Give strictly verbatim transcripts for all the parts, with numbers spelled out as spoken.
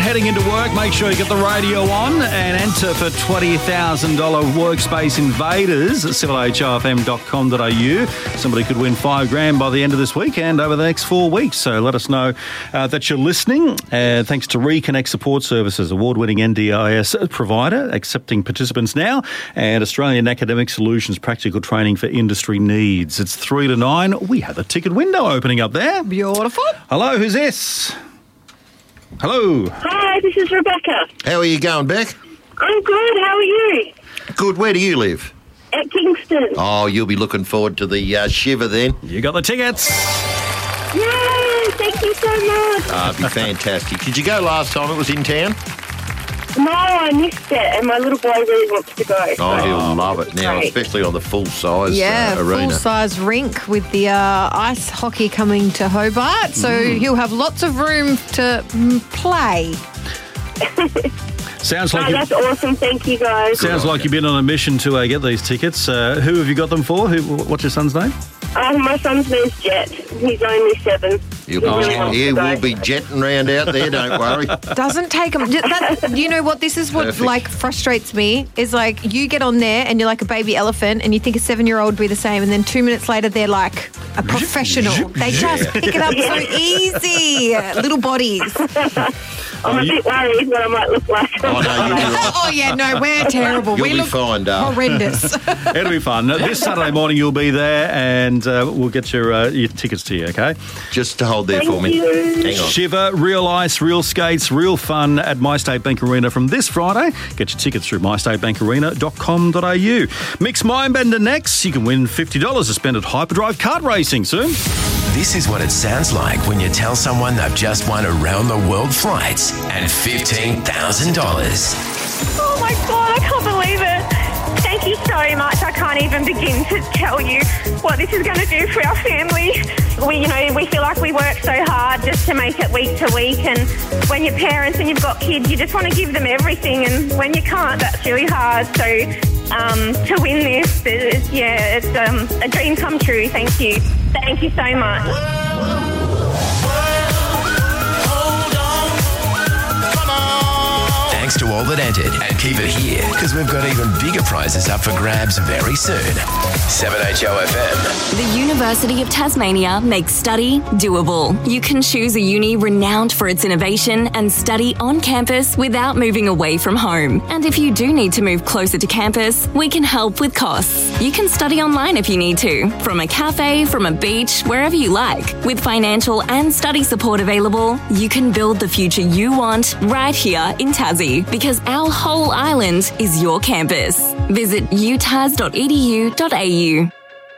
heading into work, make sure you get the radio on and enter for twenty thousand dollars Workspace Invaders at seven h o f m dot com dot a u. Somebody could win five grand by the end of this week and over the next four weeks. So let us know uh, that you're listening. Uh, thanks to Reconnect Support Services, award-winning N D I S provider, accepting participants now, and Australian Academic Solutions, practical training for industry needs. It's three to nine. We have a ticket window opening up there. Beautiful. Hello, who's this? Hello. Hi, this is Rebecca. How are you going, Beck? I'm good. How are you? Good. Where do you live? At Kingston. Oh, you'll be looking forward to the uh, shiver then. You got the tickets. Yay! Thank you so much. Ah, it'd be fantastic. Did you go last time it was in town? No, I missed it, and my little boy really wants to go. Oh, so he'll love it now, great. especially on the full-size Yeah, uh, arena. full-size rink with the uh, ice hockey coming to Hobart. So Mm. he'll have lots of room to mm, play. Sounds Oh, like you, that's awesome. Thank you, guys. sounds like you've been on a mission to uh, get these tickets. Uh, who have you got them for? Who? What's your son's name? Um, my son's name's Jet. He's only seven. He'll He be, really jet- wants he to go. will be jetting round out there, don't worry. Doesn't take them. That, you know what? This is what Perfect. like frustrates me. Is like you get on there and you're like a baby elephant, and you think a seven-year-old would be the same, and then two minutes later they're like a professional. They just pick it up so easy. Little bodies. I'm a bit worried what I might look like. Oh, no, you'll be right. Oh yeah, no, we're terrible. You'll we be look fine, darling. horrendous. It'll be fun. This Saturday morning you'll be there, and uh, we'll get your uh, your tickets to you. Okay. Just to hold there Thank for me. you. Hang on. Shiver, real ice, real skates, real fun at MyState Bank Arena from this Friday. Get your tickets through my state bank arena dot com dot a u. Mix Mindbender next. You can win fifty dollars to spend at Hyperdrive Kart Racing soon. This is what it sounds like when you tell someone they've just won around-the-world flights and fifteen thousand dollars. Oh my God, I can't believe it. Thank you so much. I can't even begin to tell you what this is going to do for our family. We, you know, we feel like we work so hard just to make it week to week, and when you're parents and you've got kids, you just want to give them everything, and when you can't, that's really hard. So um, to win this, is, yeah, it's um, a dream come true. Thank you. Thank you so much. Thanks to all that entered, and keep it here because we've got even bigger prizes up for grabs very soon. seven H O F M. The University of Tasmania makes study doable. You can choose a uni renowned for its innovation and study on campus without moving away from home. And if you do need to move closer to campus, we can help with costs. You can study online if you need to, from a cafe, from a beach, wherever you like. With financial and study support available, you can build the future you want right here in Tassie, because our whole island is your campus. Visit u tas dot e d u dot a u.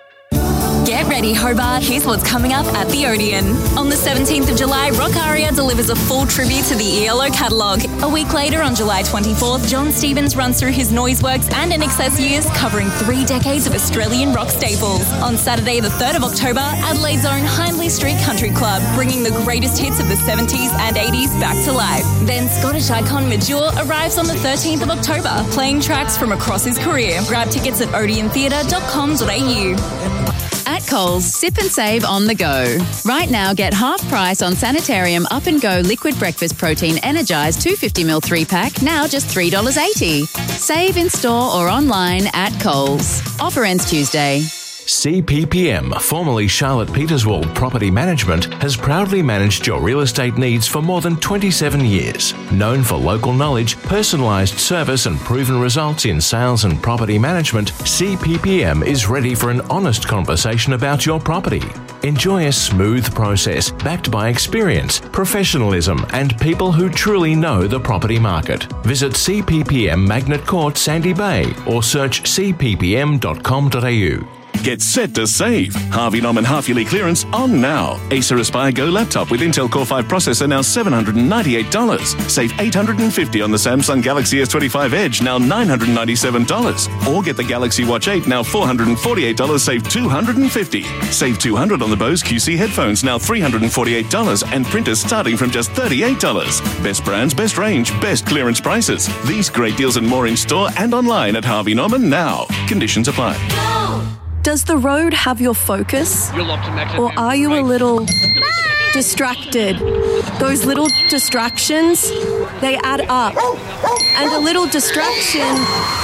Get ready, Hobart. Here's what's coming up at the Odeon. On the seventeenth of July, Rock Aria delivers a full tribute to the E L O catalogue. A week later, on July twenty-fourth, John Stevens runs through his Noise Works and N X S years, covering three decades of Australian rock staples. On Saturday, the third of October, Adelaide's own Hindley Street Country Club, bringing the greatest hits of the seventies and eighties back to life. Then Scottish icon Major arrives on the thirteenth of October, playing tracks from across his career. Grab tickets at odeon theatre dot com dot a u. At Coles, sip and save on the go. Right now, get half price on Sanitarium Up and Go Liquid Breakfast Protein Energized two hundred fifty milliliter three pack, now just three dollars eighty. Save in store or online at Coles. Offer ends Tuesday. C P P M, formerly Charlotte Peterswald Property Management, has proudly managed your real estate needs for more than twenty-seven years. Known for local knowledge, personalised service and proven results in sales and property management, C P P M is ready for an honest conversation about your property. Enjoy a smooth process backed by experience, professionalism and people who truly know the property market. Visit C P P M Magnet Court, Sandy Bay or search c p p m dot com dot a u. Get set to save. Harvey Norman half-yearly clearance on now. Acer Aspire Go laptop with Intel Core five processor now seven hundred ninety-eight dollars. Save eight hundred fifty dollars on the Samsung Galaxy S twenty-five Edge, now nine hundred ninety-seven dollars. Or get the Galaxy Watch eight, now four hundred forty-eight dollars, save two hundred fifty dollars. Save two hundred dollars on the Bose Q C headphones, now three hundred forty-eight dollars, and printers starting from just thirty-eight dollars. Best brands, best range, best clearance prices. These great deals and more in store and online at Harvey Norman now. Conditions apply. Does the road have your focus? Or are you a little distracted. Those little distractions, they add up. And a little distraction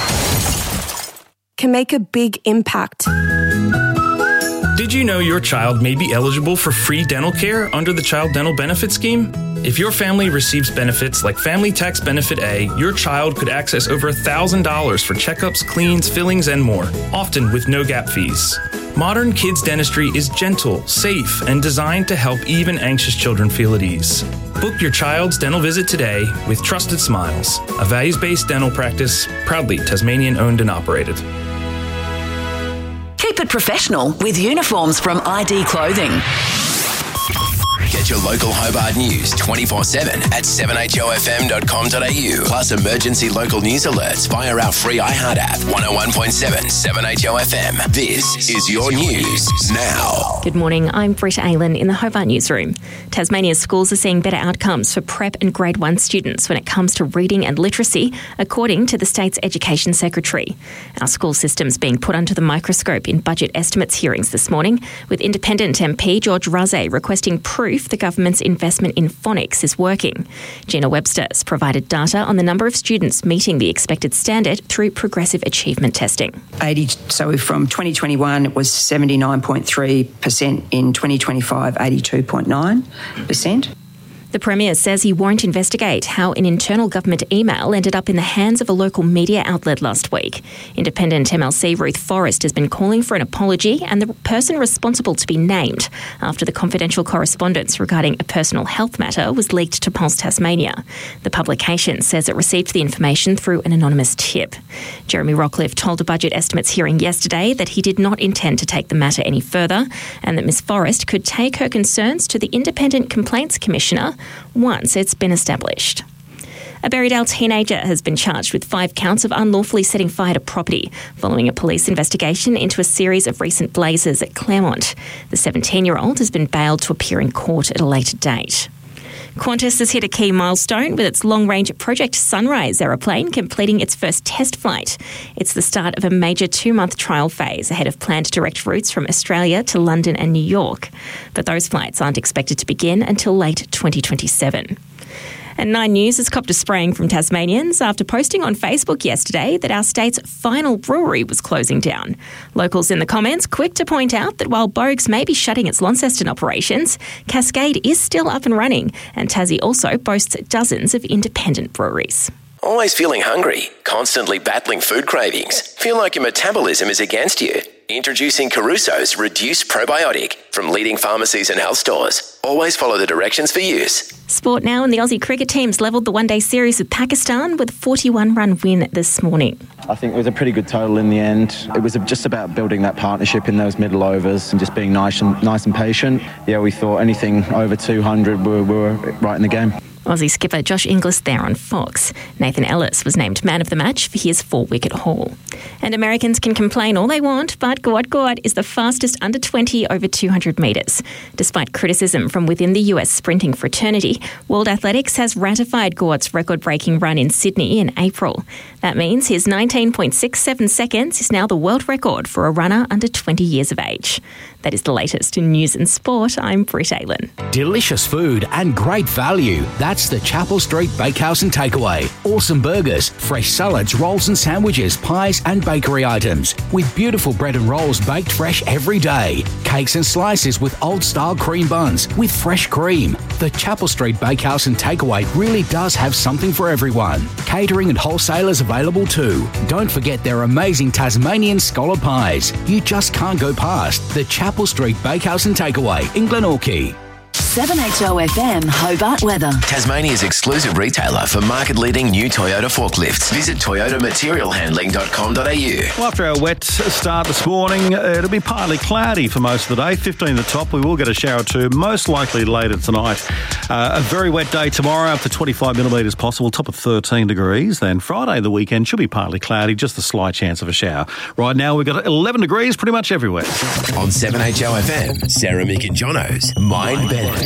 can make a big impact. Did you know your child may be eligible for free dental care under the Child Dental Benefit Scheme? If your family receives benefits like Family Tax Benefit A, your child could access over one thousand dollars for checkups, cleans, fillings, and more, often with no gap fees. Modern kids dentistry is gentle, safe, and designed to help even anxious children feel at ease. Book your child's dental visit today with Trusted Smiles, a values-based dental practice proudly Tasmanian-owned and operated. Keep it professional with uniforms from I D Clothing. Get your local Hobart news twenty-four seven at seven h o f m dot com dot a u. Plus emergency local news alerts via our free iHeart app. one oh one point seven seven H O F M. This is your news now. Good morning, I'm Britta Aylan in the Hobart Newsroom. Tasmania's schools are seeing better outcomes for prep and grade one students when it comes to reading and literacy, according to the state's Education Secretary. Our school system's being put under the microscope in budget estimates hearings this morning, with Independent M P George Razay requesting proof the government's investment in phonics is working. Gina Webster has provided data on the number of students meeting the expected standard through progressive achievement testing. eighty So from twenty twenty-one, it was seventy-nine point three percent. In twenty twenty-five, eighty-two point nine percent. The Premier says he won't investigate how an internal government email ended up in the hands of a local media outlet last week. Independent M L C Ruth Forrest has been calling for an apology and the person responsible to be named after the confidential correspondence regarding a personal health matter was leaked to Pulse Tasmania. The publication says it received the information through an anonymous tip. Jeremy Rockcliffe told a budget estimates hearing yesterday that he did not intend to take the matter any further and that Miss Forrest could take her concerns to the Independent Complaints Commissioner once it's been established. A Berrydale teenager has been charged with five counts of unlawfully setting fire to property following a police investigation into a series of recent blazes at Claremont. The seventeen-year-old has been bailed to appear in court at a later date. Qantas has hit a key milestone with its long-range Project Sunrise aeroplane completing its first test flight. It's the start of a major two-month trial phase ahead of planned direct routes from Australia to London and New York. But those flights aren't expected to begin until late twenty twenty-seven. And Nine News has copped a spraying from Tasmanians after posting on Facebook yesterday that our state's final brewery was closing down. Locals in the comments quick to point out that while Bogues may be shutting its Launceston operations, Cascade is still up and running, and Tassie also boasts dozens of independent breweries. Always feeling hungry? Constantly battling food cravings? Feel like your metabolism is against you? Introducing Caruso's Reduced Probiotic from leading pharmacies and health stores. Always follow the directions for use. Sport now, and the Aussie cricket teams levelled the one-day series with Pakistan with a forty-one run win this morning. I think it was a pretty good total in the end. It was just about building that partnership in those middle overs and just being nice and, nice and patient. Yeah, we thought anything over two hundred, we were, we were right in the game. Aussie skipper Josh Inglis there on Fox. Nathan Ellis was named man of the match for his four-wicket haul. And Americans can complain all they want, but Gawad Gawad is the fastest under twenty over two hundred metres. Despite criticism from within the U S sprinting fraternity, World Athletics has ratified Gawad's record-breaking run in Sydney in April. That means his nineteen point six seven seconds is now the world record for a runner under twenty years of age. That is the latest in news and sport. I'm Britt Aylan. Delicious food and great value. That's the Chapel Street Bakehouse and Takeaway. Awesome burgers, fresh salads, rolls and sandwiches, pies and bakery items. With beautiful bread and rolls baked fresh every day. Cakes and slices with old-style cream buns with fresh cream. The Chapel Street Bakehouse and Takeaway really does have something for everyone. Catering and wholesalers available too. Don't forget their amazing Tasmanian scallop pies. You just can't go past the Chapel Street Bakehouse and Takeaway in Glenorchy. seven H O F M Hobart weather. Tasmania's exclusive retailer for market-leading new Toyota forklifts. Visit toyota material handling dot com dot a u. Well, after our wet start this morning, it'll be partly cloudy for most of the day. fifteen the top. We will get a shower or two, most likely later tonight. Uh, a very wet day tomorrow, up to twenty-five millimetres possible, top of thirteen degrees. Then Friday, the weekend, should be partly cloudy, just a slight chance of a shower. Right now, we've got eleven degrees pretty much everywhere. On seven H O F M, Sarah Mick and Jono's Mind Bender.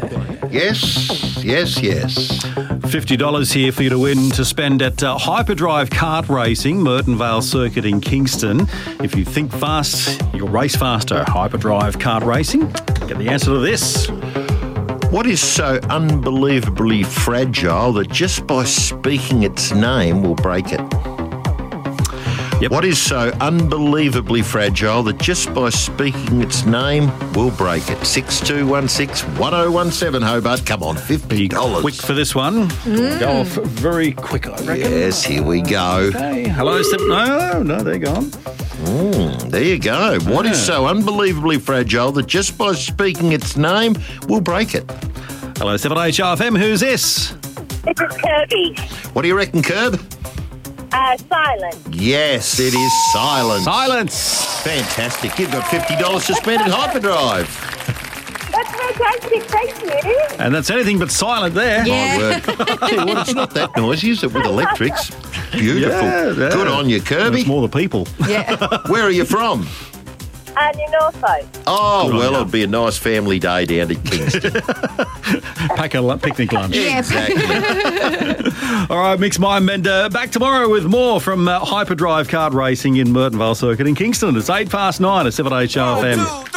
Yes, yes, yes. fifty dollars here for you to win to spend at uh, Hyperdrive Kart Racing, Merton Vale Circuit in Kingston. If you think fast, you'll race faster. Hyperdrive Kart Racing. Get the answer to this. What is so unbelievably fragile that just by speaking its name will break it? Yep. What is so unbelievably fragile that just by speaking its name will break it? six two one six, one oh one seven Hobart. Come on, fifty dollars. Quick for this one. Mm. Go off very quick, I reckon. Yes, here we go. Okay. Hello, Step. No, no, they're gone. Mm, there you go. What Yeah. is so unbelievably fragile that just by speaking its name will break it? Hello, seven H R F M. Who's this? This is Kirby. What do you reckon, Curb? Uh, silent. Yes, it is silence. Silence. Fantastic. You've got fifty dollars to spend at Hyperdrive. That's fantastic. Thank you. And that's anything but silent there. My word. Tell you what, it's not that noisy, is it, with electrics? Beautiful. Yeah, yeah. Good on you, Kirby. It's more the people. Yeah. Where are you from? Uh, New Norfolk. Oh, Good on well, you. it'll be a nice family day down at Kingston. Pack a lu- picnic lunch. Yeah. Exactly. All right, Mix Mind Bender. Back tomorrow with more from uh, Hyperdrive Kart Racing in Mertonvale Circuit in Kingston. It's eight past nine at seven H R F M.